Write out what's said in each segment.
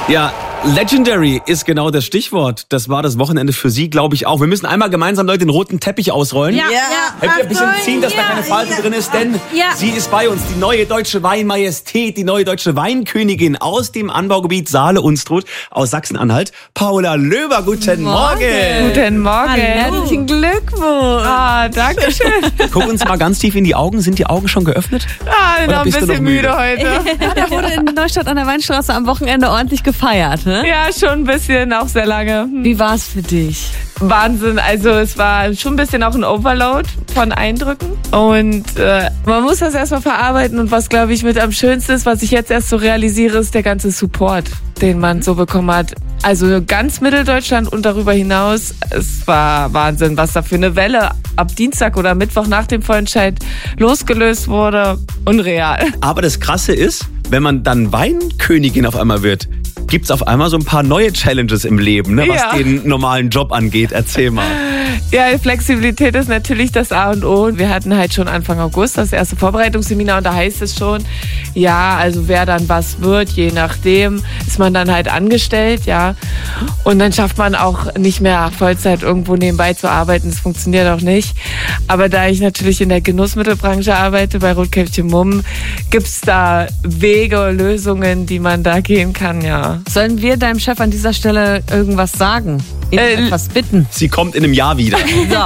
Ja, Legendary ist genau das Stichwort. Das war das Wochenende für Sie, glaube ich, auch. Wir müssen einmal gemeinsam, Leute, den roten Teppich ausrollen. Ja. Könnt ihr ein bisschen ziehen, dass da keine Falte drin ist, denn sie ist bei uns, die neue deutsche Weinmajestät, die neue deutsche Weinkönigin aus dem Anbaugebiet Saale-Unstrut aus Sachsen-Anhalt, Paula Löber. Guten Morgen. Guten Morgen. Herzlichen Glückwunsch. Danke schön. Guck uns mal ganz tief in die Augen. Sind die Augen schon geöffnet? Noch ein bist du bisschen noch müde? müde heute. Ja, der wurde in Neustadt an der Weinstraße am Wochenende ordentlich gefeiert, ne? Ja, schon ein bisschen, auch sehr lange. Wie war's für dich? Wahnsinn, also es war schon ein bisschen auch ein Overload von Eindrücken und man muss das erstmal verarbeiten und was, glaube ich, mit am schönsten ist, was ich jetzt erst so realisiere, ist der ganze Support, den man so bekommen hat. Also ganz Mitteldeutschland und darüber hinaus, es war Wahnsinn, was da für eine Welle ab Dienstag oder Mittwoch nach dem Vorentscheid losgelöst wurde. Unreal. Aber das Krasse ist, wenn man dann Weinkönigin auf einmal wird, gibt's auf einmal so ein paar neue Challenges im Leben, ne, was den normalen Job angeht. Erzähl mal. Ja, Flexibilität ist natürlich das A und O. Wir hatten halt schon Anfang August das erste Vorbereitungsseminar und da heißt es schon, ja, also wer dann was wird, je nachdem, ist man dann halt angestellt, ja. Und dann schafft man auch nicht mehr Vollzeit irgendwo nebenbei zu arbeiten. Das funktioniert auch nicht. Aber da ich natürlich in der Genussmittelbranche arbeite, bei Rotkäppchen Mumm, gibt's da Wege, Lösungen, die man da gehen kann, ja. Sollen wir deinem Chef an dieser Stelle irgendwas sagen? Ihn etwas bitten? Sie kommt in einem Jahr wieder. So.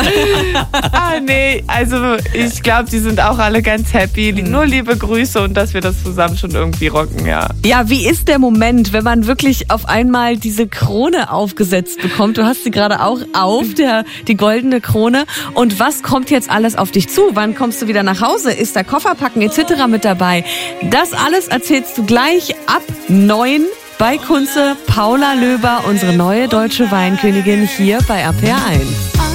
Nee, also ich glaube, die sind auch alle ganz happy. Nur liebe Grüße und dass wir das zusammen schon irgendwie rocken, ja. Ja, wie ist der Moment, wenn man wirklich auf einmal diese Krone aufgesetzt bekommt? Du hast sie gerade auch auf, die goldene Krone. Und was kommt jetzt alles auf dich zu? Wann kommst du wieder nach Hause? Ist da Kofferpacken etc. mit dabei? Das alles erzählst du gleich ab 9 bei Kunze. Paula Löber, unsere neue deutsche Weinkönigin hier bei RPR 1.